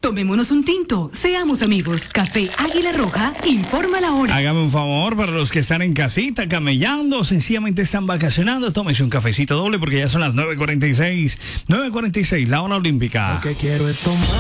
Tomémonos un tinto, seamos amigos. Café Águila Roja, informa la hora. Hágame un favor para los que están en casita, camellando, sencillamente están vacacionando. Tómese un cafecito doble porque ya son las 9:46. 9:46, la hora olímpica. Lo que quiero es tomar.